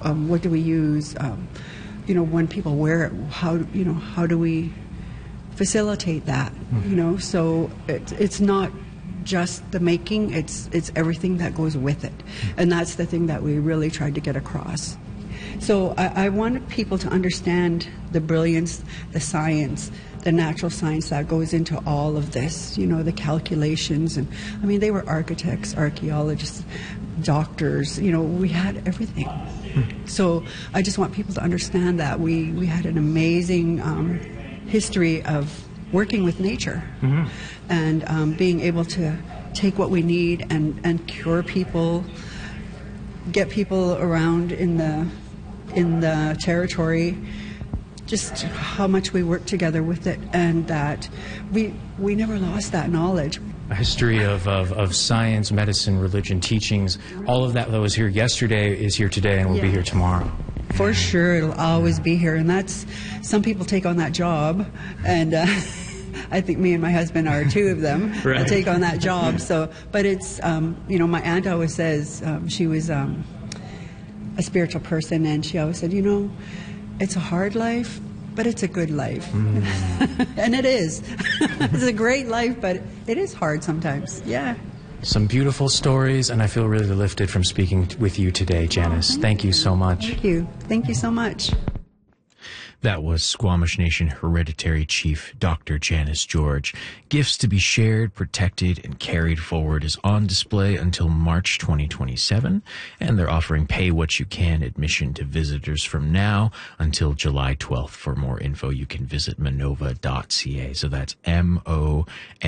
what do we use? When people wear it, how do we facilitate that? So it's not just the making, it's everything that goes with it. And that's the thing that we really tried to get across. So I wanted people to understand the brilliance, the science, the natural science that goes into all of this, the calculations. And I mean, they were architects, archaeologists, doctors, we had everything. So I just want people to understand that we had an amazing history of working with nature and being able to take what we need and cure people, get people around in the territory, just how much we work together with it, and that we never lost that knowledge. A history of science, medicine, religion, teachings, all of that was here yesterday is here today and will be here tomorrow. For sure, it'll always be here, and that's, some people take on that job, and I think me and my husband are two of them that take on that job. So, but it's, my aunt always says, she was a spiritual person, and she always said, it's a hard life, but it's a good life. And it is. It's a great life, but it is hard sometimes. Yeah. Some beautiful stories, and I feel really lifted from speaking with you today, Janice. Thank you so much. Thank you. Thank you so much. That was Squamish Nation Hereditary Chief Dr. Janice George. Gifts to be shared, protected, and carried forward is on display until March 2027, and they're offering pay what you can admission to visitors from now until July 12th. For more info, you can visit Monova.ca. So that's MONOVA,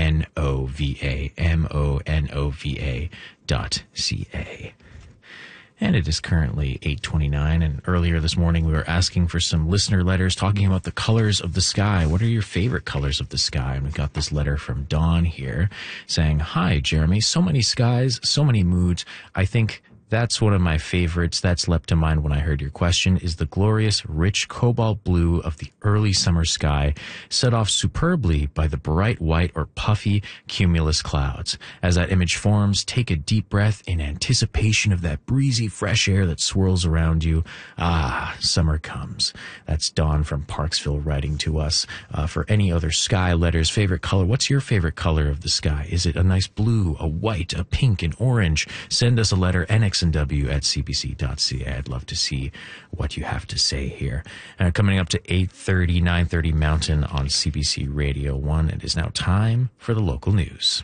MONOVA.ca. And it is currently 8:29, and earlier this morning we were asking for some listener letters talking about the colors of the sky. What are your favorite colors of the sky? And we got this letter from Dawn here saying, "Hi, Jeremy. So many skies, so many moods. I think that's one of my favorites. That's leapt to mind when I heard your question, is the glorious, rich cobalt blue of the early summer sky, set off superbly by the bright white or puffy cumulus clouds. As that image forms, take a deep breath in anticipation of that breezy fresh air that swirls around you. Ah, summer comes." That's Dawn from Parksville writing to us. For any other sky letters, favorite color, what's your favorite color of the sky? Is it a nice blue, a white, a pink, an orange? Send us a letter, nxnw@cbc.ca. I'd love to see what you have to say here. Coming up to 8:30, 9:30 Mountain on CBC Radio 1. It is now time for the local news.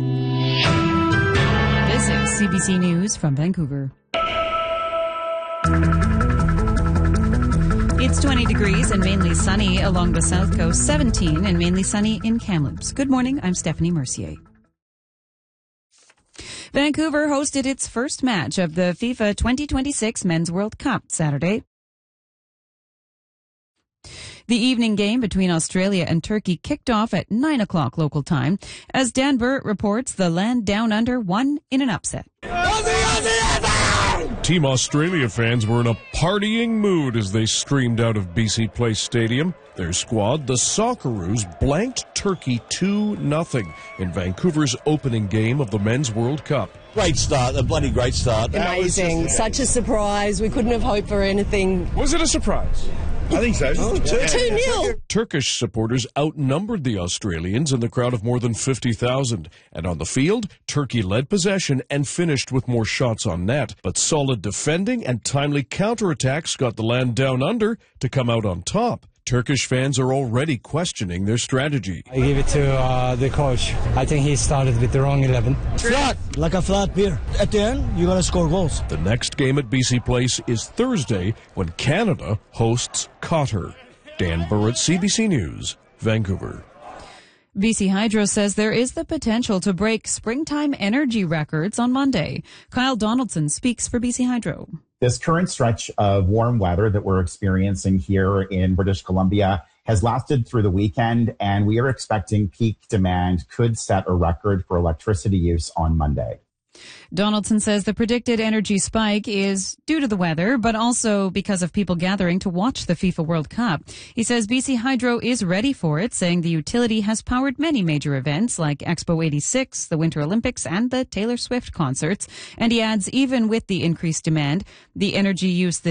This is CBC News from Vancouver. It's 20 degrees and mainly sunny along the south coast, 17 and mainly sunny in Kamloops. Good morning, I'm Stephanie Mercier. Vancouver hosted its first match of the FIFA 2026 Men's World Cup Saturday. The evening game between Australia and Turkey kicked off at 9 o'clock local time. As Dan Burrett reports, the land down under won in an upset. Team Australia fans were in a partying mood as they streamed out of BC Place Stadium. Their squad, the Socceroos, blanked Turkey 2-0 in Vancouver's opening game of the Men's World Cup. Great start, a bloody great start. Amazing, such a surprise. We couldn't have hoped for anything. Was it a surprise? I think so. 2-0. Turkish supporters outnumbered the Australians in the crowd of more than 50,000. And on the field, Turkey led possession and finished with more shots on net. But solid defending and timely counterattacks got the land down under to come out on top. Turkish fans are already questioning their strategy. I give it to the coach. I think he started with the wrong 11. Flat, like a flat beer. At the end, you're going to score goals. The next game at BC Place is Thursday when Canada hosts Qatar. Dan Burrett, CBC News, Vancouver. BC Hydro says there is the potential to break springtime energy records on Monday. Kyle Donaldson speaks for BC Hydro. This current stretch of warm weather that we're experiencing here in British Columbia has lasted through the weekend, and we are expecting peak demand could set a record for electricity use on Monday. Donaldson says the predicted energy spike is due to the weather, but also because of people gathering to watch the FIFA World Cup. He says BC Hydro is ready for it, saying the utility has powered many major events like Expo 86, the Winter Olympics, and the Taylor Swift concerts. And he adds, even with the increased demand, the energy use this